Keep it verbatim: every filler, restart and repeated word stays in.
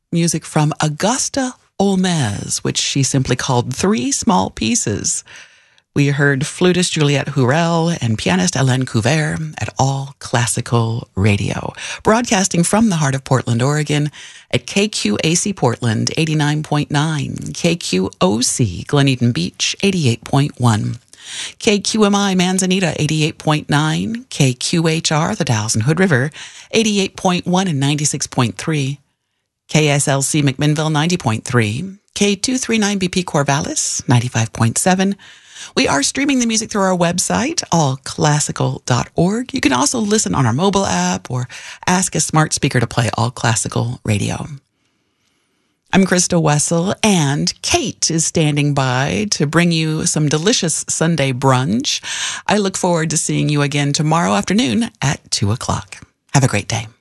music from Augusta Olmez, which she simply called Three Small Pieces. We heard flutist Juliette Hurel and pianist Hélène Couvert at All Classical Radio, broadcasting from the heart of Portland, Oregon at K Q A C Portland eighty-nine point nine, K Q O C Glen Eden Beach eighty-eight point one, K Q M I Manzanita eighty-eight point nine, K Q H R the Dalles and Hood River eighty-eight point one and ninety-six point three, K S L C McMinnville ninety point three, K two thirty-nine B P Corvallis ninety-five point seven. We are streaming the music through our website, all classical dot org. You can also listen on our mobile app or ask a smart speaker to play All Classical Radio. I'm Krista Wessel, and Kate is standing by to bring you some delicious Sunday brunch. I look forward to seeing you again tomorrow afternoon at two o'clock. Have a great day.